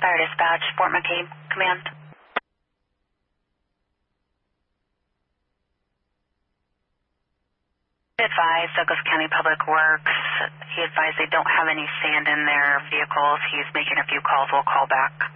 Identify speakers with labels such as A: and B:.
A: Fire Dispatch, Fort McCabe, command. Advised Douglas County Public Works. He advised they don't have any sand in their vehicles. He's making a few calls. We'll call back.